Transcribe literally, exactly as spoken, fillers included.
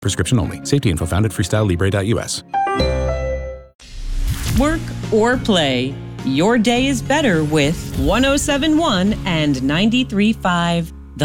Prescription only. Safety info found at freestyle libre dot u s. Work or play, your day is better with one oh seven point one and ninety-three point five